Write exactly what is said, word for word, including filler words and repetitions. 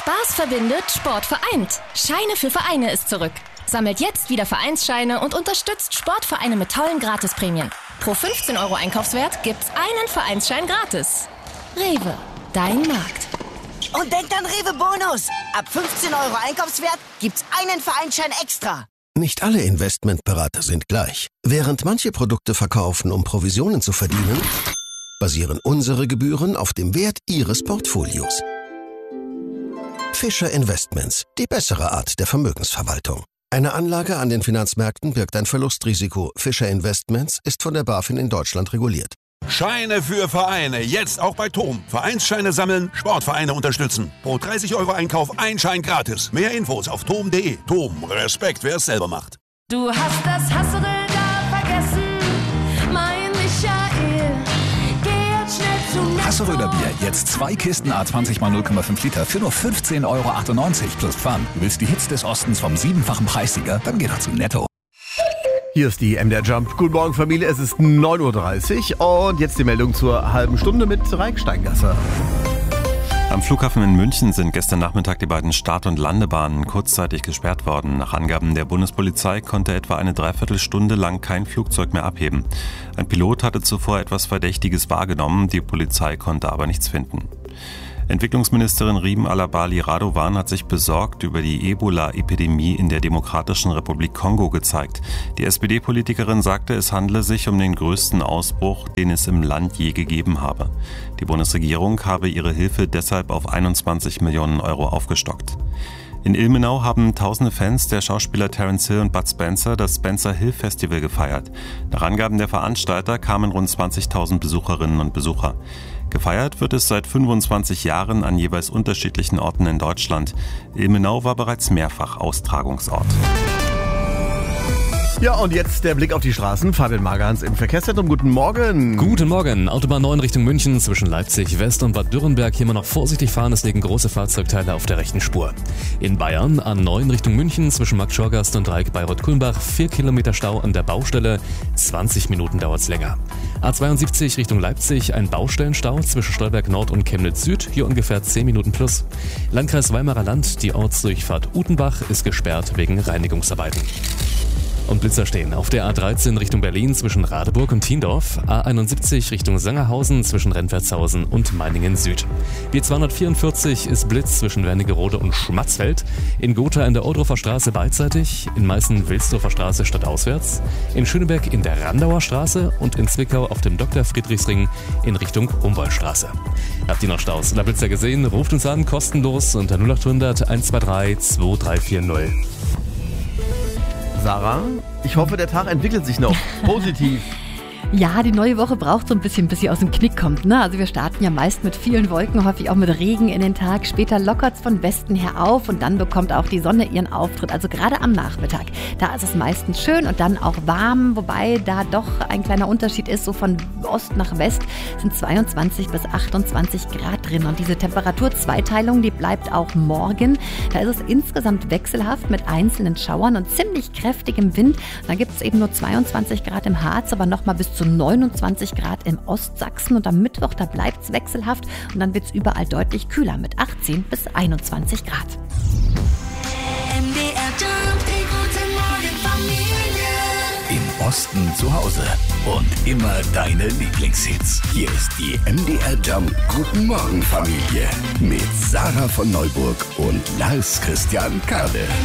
Spaß verbindet, Sport vereint. Scheine für Vereine ist zurück. Sammelt jetzt wieder Vereinsscheine und unterstützt Sportvereine mit tollen Gratisprämien. Pro fünfzehn Euro Einkaufswert gibt's einen Vereinsschein gratis. Rewe, dein Markt. Und denkt an Rewe Bonus. Ab fünfzehn Euro Einkaufswert gibt's einen Vereinsschein extra. Nicht alle Investmentberater sind gleich. Während manche Produkte verkaufen, um Provisionen zu verdienen, basieren unsere Gebühren auf dem Wert Ihres Portfolios. Fischer Investments, die bessere Art der Vermögensverwaltung. Eine Anlage an den Finanzmärkten birgt ein Verlustrisiko. Fischer Investments ist von der BaFin in Deutschland reguliert. Scheine für Vereine, jetzt auch bei T O M. Vereinsscheine sammeln, Sportvereine unterstützen. Pro dreißig Euro Einkauf ein Schein gratis. Mehr Infos auf tom punkt de. T O M, Respekt, wer es selber macht. Du hast das Hassel da vergessen, mein Michael. Geh jetzt schnell zu Netto. Hasseröder Bier, jetzt zwei Kisten A zwanzig mal null Komma fünf Liter für nur fünfzehn Euro achtundneunzig plus Pfand. Du willst die Hits des Ostens vom siebenfachen Preissieger? Dann geh doch zu Netto. Hier ist die M D R Jump. Guten Morgen, Familie. Es ist neun Uhr dreißig und jetzt die Meldung zur halben Stunde mit Raik Steingasser. Am Flughafen in München sind gestern Nachmittag die beiden Start- und Landebahnen kurzzeitig gesperrt worden. Nach Angaben der Bundespolizei konnte etwa eine Dreiviertelstunde lang kein Flugzeug mehr abheben. Ein Pilot hatte zuvor etwas Verdächtiges wahrgenommen, die Polizei konnte aber nichts finden. Entwicklungsministerin Riem Alabali Radovan hat sich besorgt über die Ebola-Epidemie in der Demokratischen Republik Kongo gezeigt. Die S P D-Politikerin sagte, es handle sich um den größten Ausbruch, den es im Land je gegeben habe. Die Bundesregierung habe ihre Hilfe deshalb auf einundzwanzig Millionen Euro aufgestockt. In Ilmenau haben tausende Fans der Schauspieler Terence Hill und Bud Spencer das Spencer Hill Festival gefeiert. Nach Angaben der Veranstalter kamen rund zwanzigtausend Besucherinnen und Besucher. Gefeiert wird es seit fünfundzwanzig Jahren an jeweils unterschiedlichen Orten in Deutschland. Ilmenau war bereits mehrfach Austragungsort. Ja, und jetzt der Blick auf die Straßen. Fabian Magerhans im Verkehrszentrum. Guten Morgen. Guten Morgen. Autobahn neun Richtung München zwischen Leipzig West und Bad Dürrenberg. Hier immer noch vorsichtig fahren. Es liegen große Fahrzeugteile auf der rechten Spur. In Bayern A neun Richtung München zwischen Markt Schorgast und Dreieck Bayreuth-Kulmbach. Vier Kilometer Stau an der Baustelle. zwanzig Minuten dauert's länger. A zweiundsiebzig Richtung Leipzig. Ein Baustellenstau zwischen Stolberg Nord und Chemnitz Süd. Hier ungefähr zehn Minuten plus. Landkreis Weimarer Land. Die Ortsdurchfahrt Utenbach ist gesperrt wegen Reinigungsarbeiten. Und Blitzer stehen auf der A dreizehn Richtung Berlin zwischen Radeburg und Thiendorf, A einundsiebzig Richtung Sangerhausen zwischen Rentwertshausen und Meiningen Süd. B zweihundertvierundvierzig ist Blitz zwischen Wernigerode und Schmatzfeld, in Gotha in der Odorfer Straße beidseitig, in Meißen Wilsdorfer Straße stadtauswärts, in Schöneberg in der Randauer Straße und in Zwickau auf dem Doktor Friedrichsring in Richtung Humboldtstraße. Habt ihr noch Staus oder Blitzer gesehen? Ruft uns an, kostenlos unter null achthundert eins zwei drei zwei drei vier null. Sarah, ich hoffe, der Tag entwickelt sich noch positiv. Ja, die neue Woche braucht so ein bisschen, bis sie aus dem Knick kommt. Ne? Also wir starten ja meist mit vielen Wolken, häufig auch mit Regen in den Tag. Später lockert es von Westen her auf und dann bekommt auch die Sonne ihren Auftritt. Also gerade am Nachmittag, da ist es meistens schön und dann auch warm. Wobei da doch ein kleiner Unterschied ist, so von Ost nach West sind zweiundzwanzig bis achtundzwanzig Grad drin. Und diese Temperaturzweiteilung, die bleibt auch morgen. Da ist es insgesamt wechselhaft mit einzelnen Schauern und ziemlich kräftigem Wind. Da gibt es eben nur zweiundzwanzig Grad im Harz, aber nochmal bis zu neunundzwanzig Grad im Ostsachsen und am Mittwoch, da bleibt es wechselhaft und dann wird es überall deutlich kühler mit achtzehn bis einundzwanzig Grad. M D R Jump, die gute Morgenfamilie. Im Osten zu Hause und immer deine Lieblingshits. Hier ist die M D R Jump Guten Morgen Familie mit Sarah von Neuburg und Lars Christian Kade.